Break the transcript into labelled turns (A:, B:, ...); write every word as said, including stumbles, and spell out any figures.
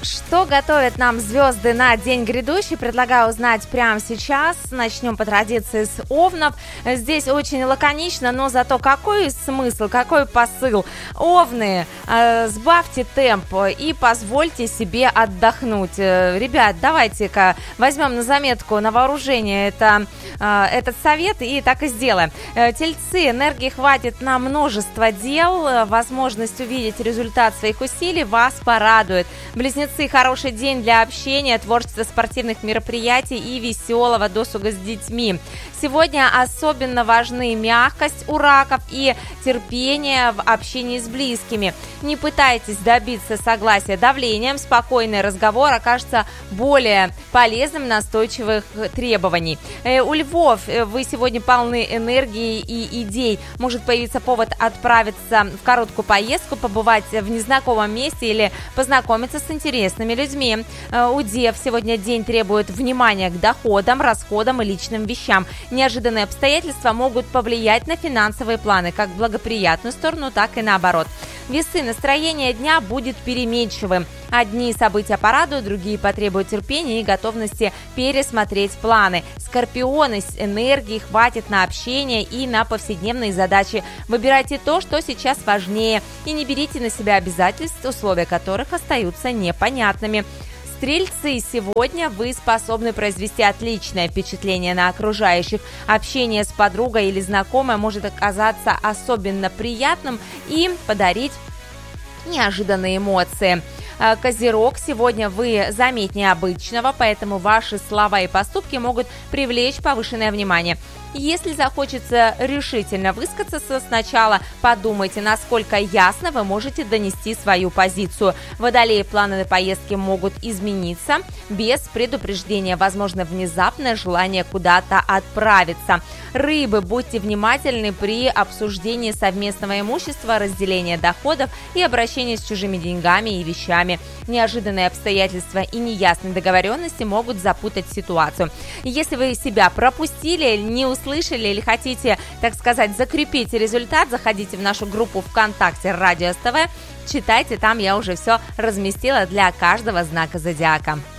A: Что готовят нам звезды на день грядущий, предлагаю узнать прямо сейчас. Начнем по традиции с Овнов. Здесь очень лаконично, но зато какой смысл, какой посыл. Овны, э, сбавьте темп и позвольте себе отдохнуть. Ребят, давайте-ка возьмем на заметку, на вооружение это, э, этот совет и так и сделаем. Тельцы, энергии хватит на множество дел. Возможность увидеть результат своих усилий вас порадует. Близнецы, хороший день для общения, творчества, спортивных мероприятий и веселого досуга с детьми. Сегодня особенно важны мягкость у раков и терпение в общении с близкими. Не пытайтесь добиться согласия давлением, спокойный разговор окажется более полезным настойчивых требований. Э, у львов вы сегодня полны энергии и идей. Может появиться повод отправиться в короткую поездку, побывать в незнакомом месте или познакомиться с интересными людьми. У дев сегодня день требует внимания к доходам, расходам и личным вещам. Неожиданные обстоятельства могут повлиять на финансовые планы, как в благоприятную сторону, так и наоборот. Весы, настроение дня будет переменчивым. Одни события порадуют, другие потребуют терпения и готовности пересмотреть планы. Скорпионы, энергии хватит на общение и на повседневные задачи. Выбирайте то, что сейчас важнее, и не берите на себя обязательств, условия которых остаются непонятными. Стрельцы, сегодня вы способны произвести отличное впечатление на окружающих. Общение с подругой или знакомой может оказаться особенно приятным и подарить неожиданные эмоции. Козерог, сегодня вы заметнее обычного, поэтому ваши слова и поступки могут привлечь повышенное внимание. Если захочется решительно высказаться, сначала подумайте, насколько ясно вы можете донести свою позицию. Водолеи, планы на поездки могут измениться без предупреждения. Возможно, внезапное желание куда-то отправиться. Рыбы, будьте внимательны при обсуждении совместного имущества, разделения доходов и обращении с чужими деньгами и вещами. Неожиданные обстоятельства и неясные договоренности могут запутать ситуацию. Если вы себя пропустили, не услышали или хотите, так сказать, закрепить результат, заходите в нашу группу ВКонтакте Радио СТВ, читайте, там я уже все разместила для каждого знака зодиака.